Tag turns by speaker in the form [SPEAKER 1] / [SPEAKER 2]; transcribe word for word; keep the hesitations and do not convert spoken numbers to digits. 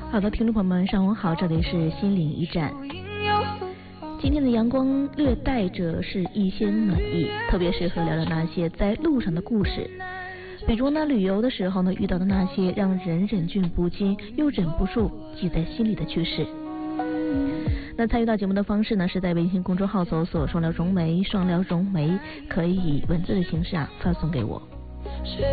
[SPEAKER 1] 好的，听众朋友们，上午好，这里是心灵驿站。今天的阳光略带着是一些暖意，特别适合聊聊那些在路上的故事，比如呢旅游的时候呢遇到的那些让人忍俊不禁又忍不住记在心里的趣事。那参与到节目的方式呢，是在微信公众号搜索双聊融媒，双聊融媒，可以以文字的形式啊发送给我。